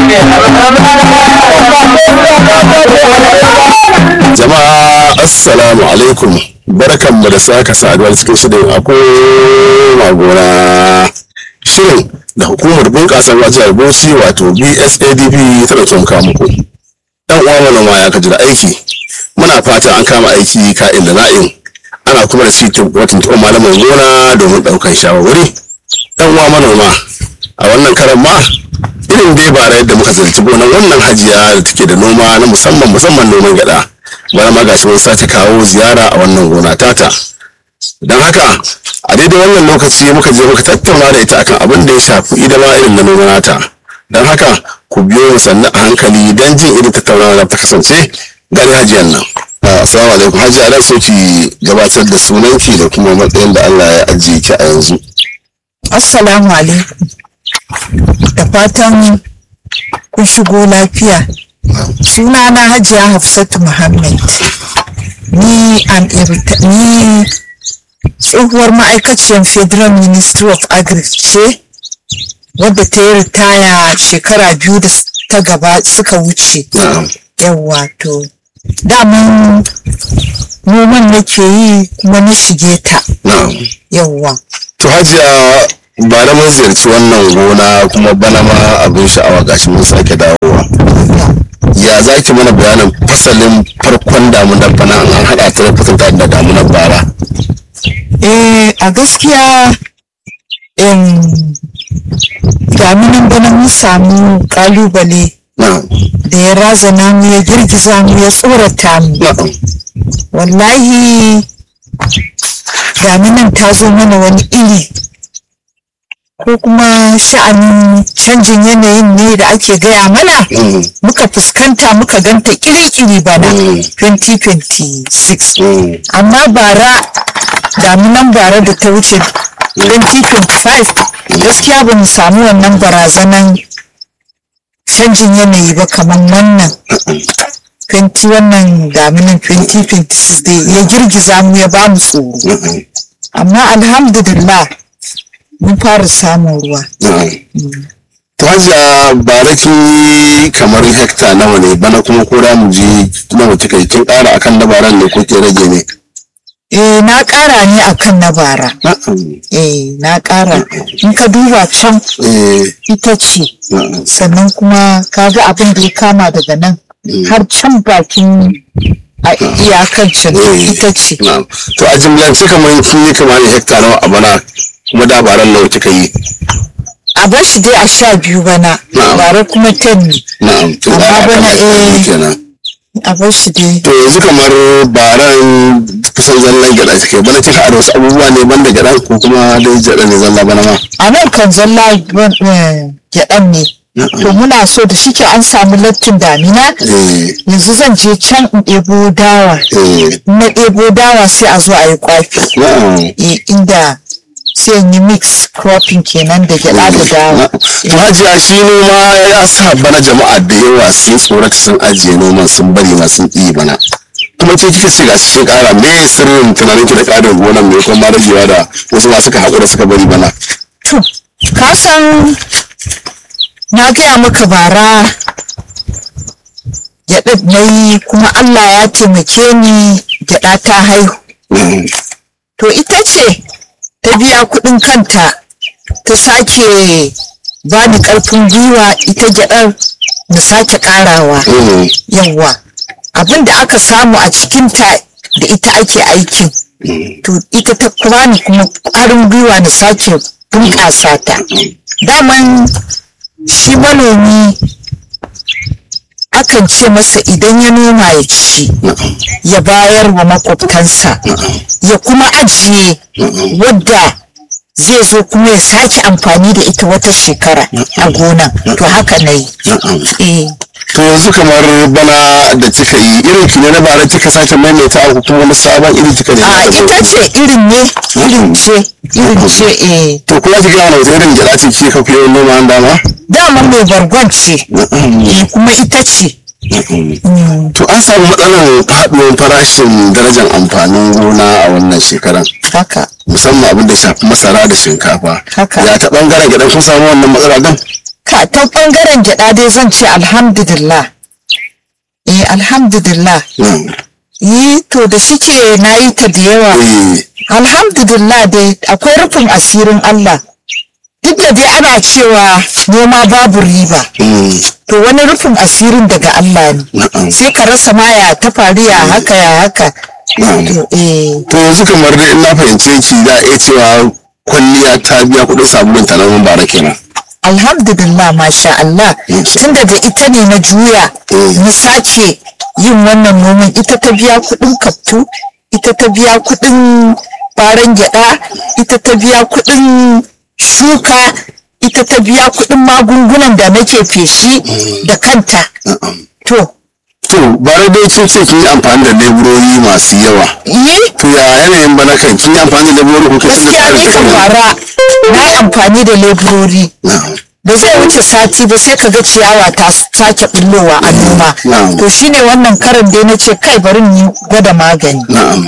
Jama'a assalamu alaikum, barkanmu da saka saduwar cikin shirin a koma gona, shirin da hukumar bunƙasa jihar Bauchi wato BSADP ta ɗauki muka muku. Ɗan uwa manoma ya kaji da aiki, muna fata an kama aiki ka'in da na'in, ana kuma da sitin watan taɓa malaman gona domin ɗaukar shawarwari. Ɗan uwa manoma a wannan karan ma irin dai bara yadda muka ziyarci gonar wannan hajiya da take da noma na musamman noman gyaɗa. Bana ma gashi mun sake kawo ziyara a wannan gona tata, don haka a daidai wannan lokaci muka je muka tattauna da ita akan abin da ya shafi idama irin na noma nata. Don haka ku biyo mu sannu a hankali don jin irin tattaunawa da ta kasance gani hajiyan nan. Assalamu alaikum hajiya, ana so ki gabatar da sunanki da kuma matsayin da Allah ya ajiye ki a yanzu. Assalamu alaikum, da fatan kun shigo lafiya. Sunana Hajiya Hafsatu Muhammad. Ni tsohuwar ma'aikaciyar Federal Ministry of Agri ce wadda ta yi ritaya shekara 2 da ta gaba suka wuce. Yawwa to daman noman nake yi kuma na shige ta. Yawwa. To hajiya ba da mun ziyarci wannan gona kuma bana ma abin sha'awa gashi mun sake dawowa. Ya za ki mana bayanin fasalin farkon damunar bana an haɗa ta da fasanta da damunar bara? A gaskiya damunan bana mun samu kalubale da ya razana mu, ya girgiza mu, ya tsorata mu. Wallahi damunan ta zo mana wani iri, ko kuma sha'anin canjin yanayin ne da ake gaya mana muka fuskanta, muka ganta kiri-kiri bana 2026. Amma damunan bara da ta wuce 2025 gaskiya ba mu samu wannan barazanan canjin yanayi ba kamar wannan wannan damunan 2026 dai ya girgiza mu, ya ba mu tsoro. Amma alhamdulillah mun fara samun ruwa. To hajiya bara kin kamar hekta nawa ne bana kuma ko da mu ji nawa kika yi, kin ƙara akan na baran ne ko ke rage ne? Na ƙara ne akan na bara. Na ƙara. In ka duba can ita ce, sannan kuma ka ga abin da ya kama daga nan har can bakin a iyakar can ita ce. To a jimlance kamar kin yi kamar hekta nawa a bana kuma da baran nawa kika yi? A bar shi dai a 12 bana, bara kuma 10 ne. Amma bana a bar shi dai. To yanzu kamar baran kusan zallan gyaɗa kika yi, bana kika haɗa wasu abubuwa ne banda gyaɗa ko kuma dai gyaɗa ne zalla bana ma? A nan kan zalla gyaɗan ne. To muna so da shike an samu lattin damina, yanzu zan je can in ɗebo dawa. Na ɗebo dawa sai a zo a yi kwafi. Inda sai yi mix cropping kenan da gyaɗa da dawa. To hajiya shi noma ya sa bana jama'a da yawa sun tsorata, sun ajiye noman sun bari ma sun ƙi bana. Kuma ce kika ce ga cikin ƙara, me sirrin tunanin ki da ƙarin gonan mai kuma ragewa da wasu ma suka haƙura suka bari bana? To ka san na gaya maka bara gyaɗa na yi kuma Allah ya taimake ni, gyaɗa ta haihu. To ita ce ta biya kuɗin kanta, ta sake ba ni ƙarfin gwiwa ita gyaɗar na sake ƙarawa. Yawwa abin da aka samu a cikinta da ita ake aikin, to ita ta bani kuma ƙwarin gwiwa na sake bunƙasa ta. Daman shi manomi akan ce masa idan ya noma ya ci, ya bayar wa makwabtansa, ya kuma ajiye wadda zai zo kuma ya sake amfani da ita wata shekara a gona. To haka na yi. To yanzu kamar bana da kika yi irin ki ne na bara kika sake maimaita ko kuma wani sabon iri kika ne? Ita ce irin ce. To kuma kika yana wata irin gyaɗa ce kika fi yawan noma an dama? Dama mai bargon ce, kuma ita ce. To an samu matsalar faɗuwar farashin darajar amfanin gona a wannan shekaran. Haka. Musamman abin da shafi masara da shinkafa. Haka. Ya ta ɓangaren gyaɗa kun samu wannan matsala din? ka ta bangaren gyada dai zan ce alhamdulillah. Alhamdulillah. Yi to da shike na yi ta da yawa. Alhamdulillah dai akwai rufin asirin Allah. Duk da dai ana cewa noma babu riba. To wani rufin asirin daga Allah ne. Sai ka rasa ma ya ta faru ya haka. To yanzu kamar dai in na fahimce ki za a iya cewa kwalliya ta biya kuɗin sabulun ta nan bara kenan. Alhamdulillah masha Allah tunda da ita ne na juya na sake yin wannan noman ita ta biya kuɗin kaftu, ita ta biya kuɗin ɓaran gyaɗa, ita ta biya kuɗin shuka, ita ta biya kuɗin magungunan da nake feshi da kanta. To bare dai kin ce kin yi amfani da leburori masu yawa. To ya yanayin bana kan kin yi amfani da leburori ko kin gaskiya ni kan bara na yi amfani da leburori. Da zai wuce sati ba sai ka ga ciyawa ta sake bullowa a noma. To shine wannan karan dai na ce kai bari ni gwada magani.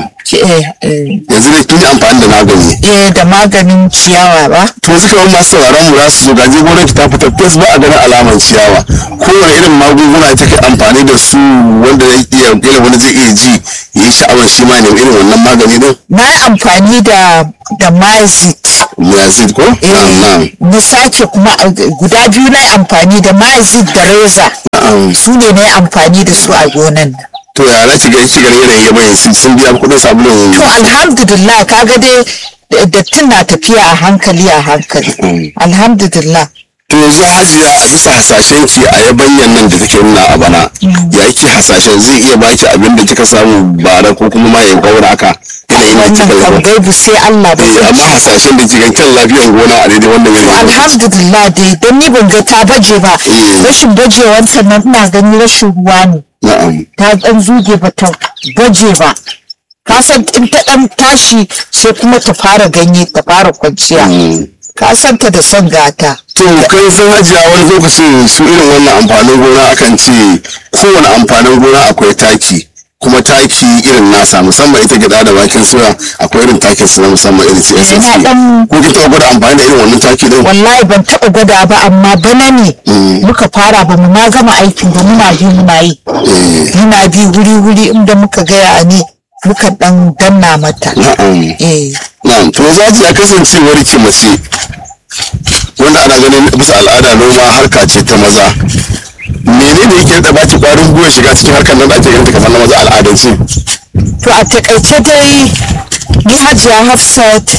Yanzu dai kin yi amfani da magani. Da maganin ciyawa ba. To suka wani masu sauraron mu za su zo gaji gwamnati ta fita fes ba a ganin alaman ciyawa. Kowane irin magunguna ta kai amfani da su wanda zai iya kila wani zai iya ji ya yi sha'awar shi ma ne irin wannan magani din. Na yi amfani da Mazit. Mazit ko? Na sake kuma guda biyu na yi amfani da Mazit da Reza. Su ne na yi amfani da su a gonan. To ya na shiga yanayin ya bayan sun biya kuɗin sabulun. To alhamdulillah kaga dai dattin na tafiya a hankali. Alhamdulillah. To yanzu hajiya a bisa hasashen ki a yabanyan nan da take nuna a bana ya yake hasashen zai iya baki abin da kika samu bara ko kuma ma ya gaura haka wannan kan gaibu sai Allah ba zai amma hasashen da kika kan lafiyar gona a daidai wannan yanayi alhamdulillah dai don ni ban ga ta baje ba rashin bajewar sannan ina gani rashin ruwa ne ta dan zuge ba ta baje ba ka san in ta dan tashi sai kuma ta fara ganye ta fara kwanciya ka san ta da son gata. To kai san hajiya wani lokacin su irin wannan amfanin gona akan ce kowane amfanin gona akwai taki kuma taki irin nasa musamman ita gida da bakin soya akwai irin takin su na musamman irin su SSC. Ko kin taɓa gwada amfani da irin wannan taki din? Wallahi ban taɓa gwada ba amma bana ne muka fara ba mu ma gama aikin da muna yi. Muna bi wuri inda muka gaya ne muka dan danna mata. Na'am to zaji ya kasancewar ki mace wanda ana ganin bisa al'ada noma harka ce ta maza menene yake da baki kwarin gwiwa shiga cikin harkar nan da ake ganin kamar na maza al'adance? To a takaice dai ni Hajiya Hafsat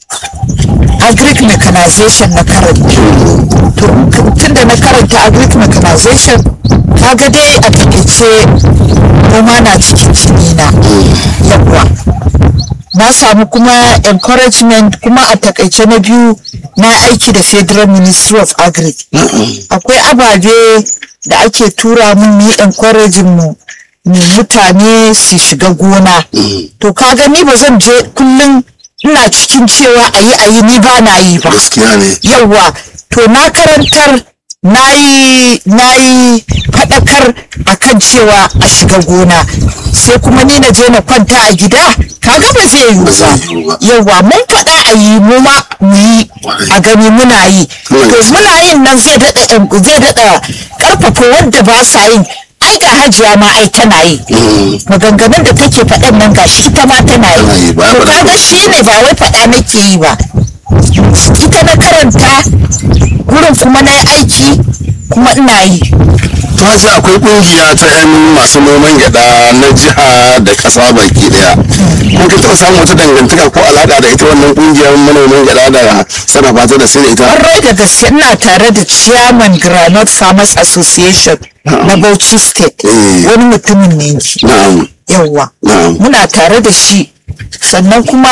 agric mechanization na karanta. To tunda na karanta agric mechanization kaga dai a takaice noma na cikin jinina yawa. Na samu kuma encouragement kuma a takaice na biyu na aiki da Federal Ministry of Agric. Akwai ababe da ake tura mun yi encouraging mu mutane su shiga gona. To kaga ni ba zan je kullum ina cikin cewa ayi ni ba na yi ba. Yawwa to na karantar na yi faɗakar akan cewa a shiga gona sai kuma ni na je na kwanta a gida kaga ba zai yiwu ba yawa mun faɗa a yi mu ma mu yi a gani muna yi to muna yin nan zai daɗa ƙarfafa wanda ba sa yin ai ga Hajiya ma ai tana yi maganganun da take faɗan nan gashi ita ma tana yi to kaga shi ne ba wai faɗa nake yi ba ita na karanta gurin kuma na yi aiki kuma ina yi. To Hajiya akwai kungiya ta 'yan masu noman gyada na jiha da ƙasa baki daya. Ko kin taɓa samun wata dangantaka ko alaƙa da ita wannan kungiyar manoman gyada da sarrafa ta da sai da ita? Ƙwarai da gaske ina tare da Chairman Groundnut Farmers Association na Bauchi State. Wani mutumin ne shi. Yawwa. Muna tare da shi sannan kuma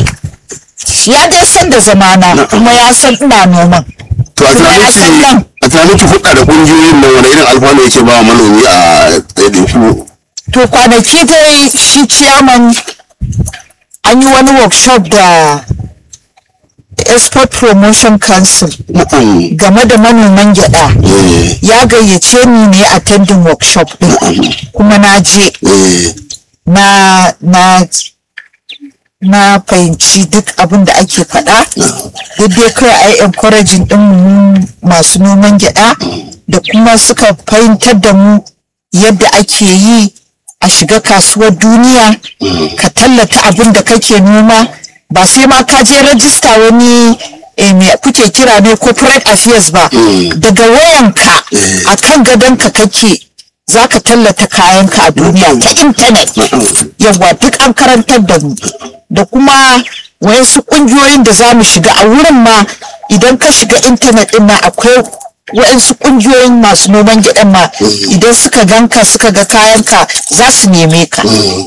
ya dai san da zamana kuma ya san ina noman. To a tunanin ki hudda da kungiyoyin nan wani irin alfanu yake ba manomi a ɗaiɗaiku? To kwanaki dai shi ciyaman an yi wani workshop da Export Promotion Council game da manoman gyada ya gayyace ni ne attending workshop din kuma na je na fahimci duk abin da ake faɗa. Duk dai kawai a yi encouraging ɗin mu masu noman gyaɗa, da kuma suka fahimtar da mu yadda ake yi a shiga kasuwar duniya ka tallata abin da kake noma, ba sai ma ka je rajista wani me kuke kira ne corporate affairs ba, daga wayanka a kan gadonka kake za ka tallata kayanka a duniya ta intanet. Yawwa duk an karantar da mu, da kuma wayansu ƙungiyoyin da za mu shiga a wurin ma. Idan ka shiga intanet ɗin ma akwai waɗansu ƙungiyoyin masu noman gyaɗan ma, idan suka ganka suka ga kayanka za su neme ka.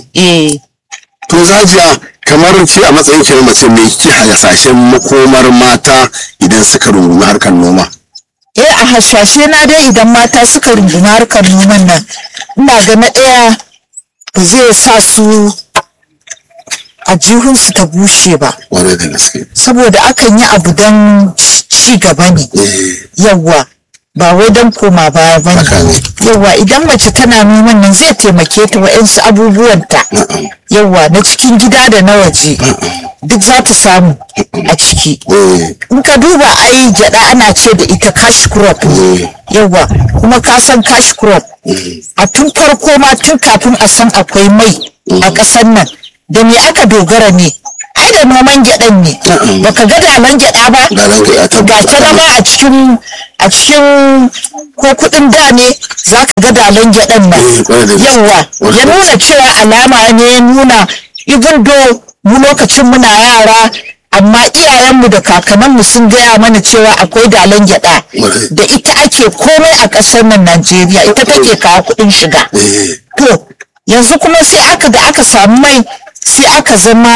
To Hajiya, kamar ce a matsayin ki na mace mai ki hasashen makomar mata idan suka rungumi harkar noma? A hasashe na dai idan mata suka rungumi harkar noman nan, ina ga na ɗaya ba zai sa su a jihunsu ta bushe ba. Wane da gaske. Saboda akan yi abu don ci gaba ne. Yawwa. Ba wai don koma baya ba ne. Yawwa idan mace tana noman nan zai taimake ta wa'yansu abubuwanta. Yawwa na cikin gida da na waje. Duk za ta samu a ciki. In ka duba ai gyaɗa ana ce da ita cash crop. Yawwa kuma ka san cash crop. A tun farko ma tun kafin a san akwai mai a ƙasar nan. Da me aka dogara ne? Ai da noman gyaɗan ne. Baka ga dalan gyaɗa ba? Ga ta nama a cikin ko kuɗin da ne za ka ga dalan gyaɗan nan. Yawwa ya nuna cewa alama ne ya nuna even though mu lokacin muna yara, amma iyayenmu da kakanninmu sun gaya mana cewa akwai dalan gyaɗa da ita ake komai a ƙasar nan Najeriya, ita take kawo kuɗin shiga. To yanzu kuma sai aka samu mai, sai aka zama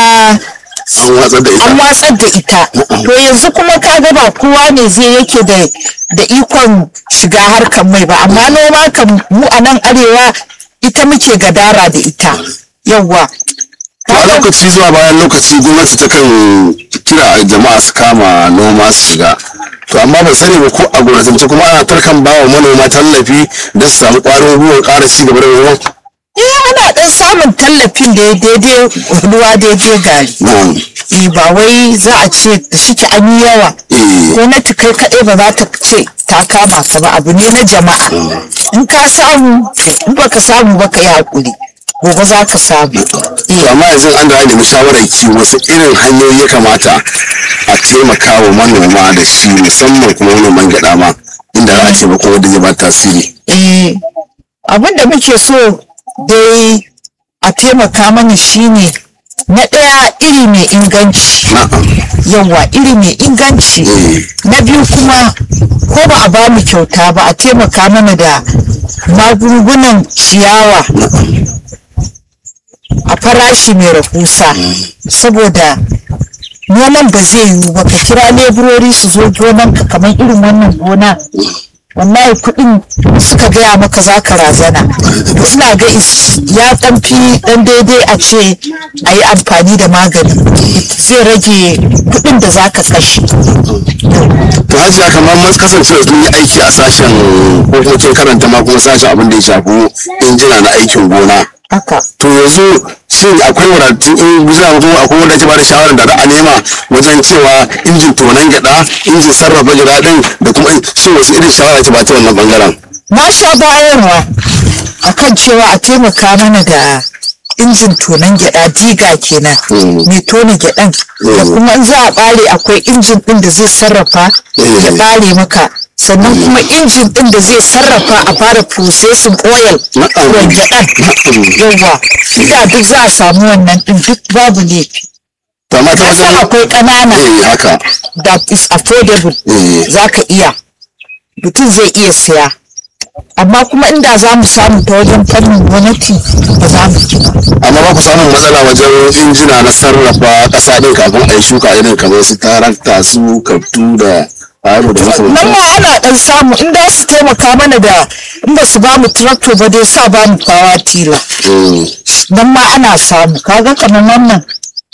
an watsar da ita. To yanzu kuma ka ga ba kowa ne zai yake da ikon shiga harkar mai ba, amma noma kan mu a nan arewa ita muke gadara da ita. Yawwa a lokaci zuwa bayan lokaci gwamnati ta kan kira jama'a su kama noma su shiga, to amma ban sani ba ko a gwamnatance kuma ana tarkan bawa manoma tallafi don su samu ƙwarin gwiwar ƙara ci gaba da noma. Ana ɗan samun tallafin da ya daidai ruwa daidai gari. Ba wai za a ce da shike an yi yawa. Gwamnati kai kaɗai ba za ta ce ta kama ka ba, abu ne na jama'a. In ka samu, in ba ka samu ba ka yi haƙuri. Gobe za ka samu. Amma yanzu an da nemi shawarar ki wasu irin hanyoyi ya kamata a taimaka wa manoma da shi, musamman kuma manoman gyaɗa ma, inda za a taimako wanda zai ba tasiri. Abin da muke so dai a taimaka mana shine na ɗaya iri mai inganci. Yawwa iri mai inganci. Na biyu kuma ko ba a ba mu kyauta ba a taimaka mana da magungunan ciyawa a farashi mai rahusa, saboda noman ba zai yiwu ba ka kira leburori su zo gonanka kamar irin wannan gona, wallahi kuɗin suka gaya maka za ka razana. Ina ga ya ɗanfi ɗan daidai a ce a yi amfani da magani, zai rage kuɗin da za ka kashe. To Hajiya, kamar mun kasance sun yi aiki a sashen ko kuma kin karanta ma kuma sashen abin da ya shafi injina na aikin gona. To yanzu shin akwai wadatun injina ko akwai wanda ke bada shawarar da za a nema wajen cewa injin tonon gyaɗa, injin sarrafa gyaɗa din, da kuma shin wasu irin shawara ke ba ta wannan bangaren? Na sha bayarwa akan cewa a taimaka mana da injin tonon gyaɗa, diga kenan mai tona gyaɗan, da kuma in za a ɓare akwai injin ɗin da zai sarrafa ya ɓare maka, sannan kuma injin ɗin da zai sarrafa a fara processing oil wa gyaɗan. Yawwa da duk za a samu wannan ɗin, duk babu laifi. Kasan akwai ƙanana that is affordable, za ka iya, mutum zai iya siya. Amma kuma inda za mu samu ta wajen fannin gwamnati ba za mu ci ba. Amma ba ku samun matsala wajen injina na sarrafa ƙasa ɗin kafin a yi shuka irin kamar su tarakta, su kaftu da aro da masu. Nan ma ana ɗan samu, in da su taimaka mana da, in ba su ba mu tractor ba dai sa ba mu power tiller. Nan ma ana samu, kaga kamar wannan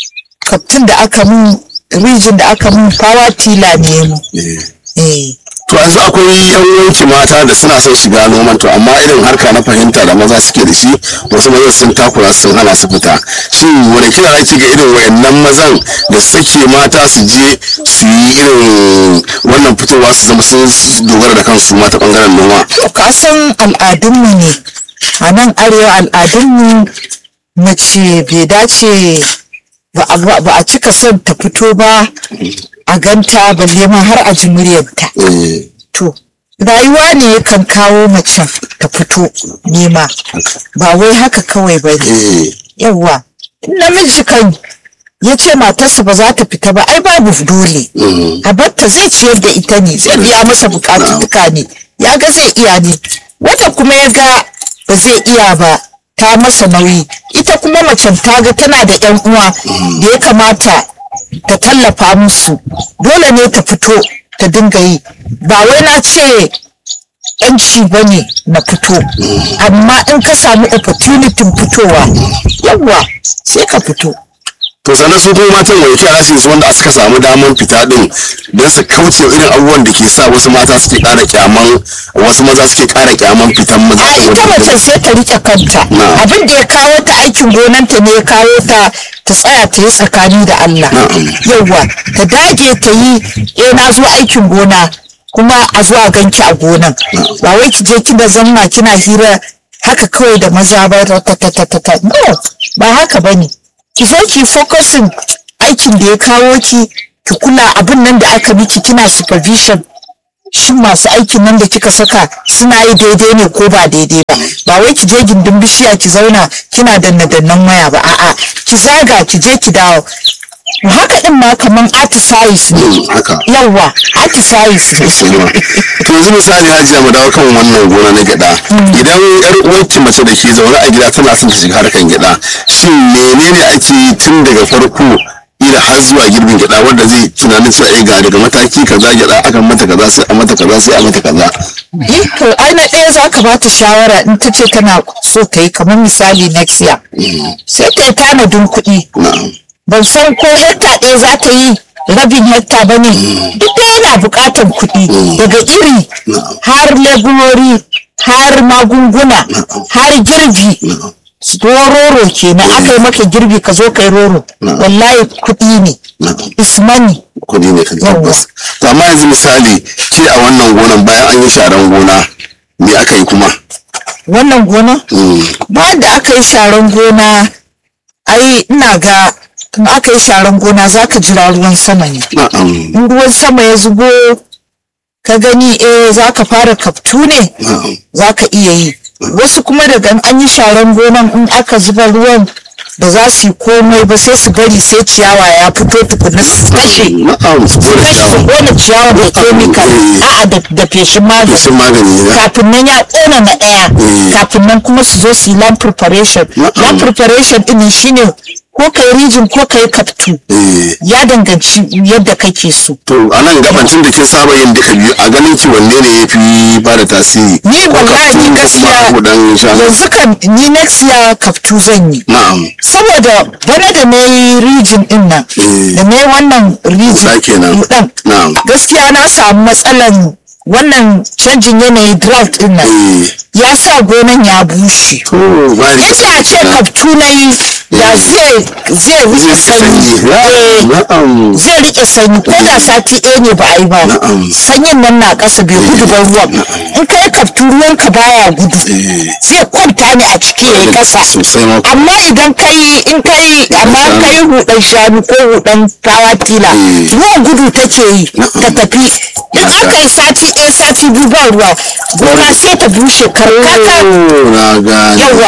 kaftun da aka mun, rijin da aka mun power tiller ne mu. to yanzu akwai yan uwanki mata da suna son shiga noman to amma irin harka na fahimta da maza suke da shi wasu mazan sun takura sun hana su fita shin wani kira ake ga irin wayannan mazan da suke mata su je su yi irin wannan fitowa su zama sun dogara da kansu mata bangaren noma? To ka san al'adunmu ne a nan arewa, al'adunmu mace bai dace ba a cika son ta fito ba a ganta balle ma har a ji muryarta. To rayuwa ne yakan kawo macen ta fito nema ba wai haka kawai ba ne. Yawwa namiji kan ya ce matarsa ba za ta fita ba ai babu dole a batta, zai ciyar da ita ne, zai biya masa bukatutuka ne, ya ga zai iya ne. Wata kuma ya ga ba zai iya ba, ta masa nauyi. Ita kuma macen ta ga tana da yan uwa da ya kamata ta tallafa musu, dole ne ta fito ta dinga yi. Ba wai na ce yanci ba ne na fito, amma in ka sami opportunity fitowa yawwa sai ka fito. To sannan su kuma matan wani kira su wanda suka samu damar fita din don su kauce irin abubuwan da ke sa wasu mata suke ƙara kyaman, wasu maza suke ƙara kyaman fitan maza. A ita mace sai ta rike kanta, abin da ya kawo ta aikin gonanta ne ya kawo ta tsaya ta yi tsakani da Allah. Yawwa ta dage ta yi, na zo aikin gona kuma a zuwa ganki a gonan, ba wai ki je kina zama kina hira haka kawai da maza ba. No, ba haka bane. Ki zo ki focusing aikin da ya kawo ki kula abin nan da aka miki, kina supervision shin masu aikin nan da kika saka suna yi daidai ne ko ba daidai ba. Ba wai ki je gindin bishiya ki zauna kina dannan waya ba, a'a ki zaga ki je ki dawo. Haka din ma kaman artifice ne. Yawwa artifice ne. To yanzu misali Hajiya mu dawo kan wannan gona na gyada. Idan yar uwarki mace da ke zaune a gida tana son ta shiga harkan gyada, shin menene ake yi tun daga farko ila har zuwa girbin gyada wanda zai tunanin cewa ga daga mataki kaza gyada akan mata kaza sai a mata kaza sai a mata kaza? To ai na ɗaya za ka bata shawara in ta ce tana so ta yi kamar misali next year. Sai ta yi tanadin kuɗi. Ban san ko hekta ɗaya za ta yi rabin hekta ba ne, duk da yana buƙatar kuɗi daga iri har leburori har magunguna har girbi. Roro kenan aka yi maka girbi ka zo kai roro, wallahi kuɗi ne, ismani kuɗi ne kan tabbas. To amma yanzu misali ke a wannan gonan bayan an yi sharan gona me aka yi kuma? Wannan gona? Bayan da aka yi sharan gona, ai ina ga in aka yi sharan gona za ka jira ruwan sama ne. In ruwan sama ya zubo ka gani za ka fara kaftu ne, za ka iya yi. Wasu kuma daga an yi sharan gonan in aka zuba ruwan ba za su yi komai ba, sai su bari sai ciyawa ya fito tukuna su kashe su kona ciyawa da kemikal, a'a da feshin magani kafin nan ya ƙona na ɗaya, kafin nan kuma su zo su yi land preparation. Land preparation ɗin shine ko kai rijin ko kai kaftu, ya danganci yadda kake so. To a nan gabancin da kin saba yin duka biyu, a ganin ki wanne ne ya fi ba da tasiri? Ni wallahi ni gaskiya yanzu kan ni next year kaftu zan yi. Saboda bana da na yi rijin din nan da na yi wannan rijin ɗan gaskiya na samu matsalan wannan canjin yanayi drought din nan ya sa gonan ya bushe. Yace a ce kaftu na yi da zai rike sanyi, zai rike sanyi ko da sati ɗaya ne ba a yi ba, sanyin nan na ƙasa bai gudu ba ruwan. In kai kaftu ruwan ka baya gudu, zai kwanta ne a ciki ya yi ƙasa. Amma idan amma kai hudan shanu ko hudan kawatila, ruwan gudu take yi ta tafi. In aka yi sati ɗaya sati biyu ba ruwa, gona sai ta bushe karkata. Yawa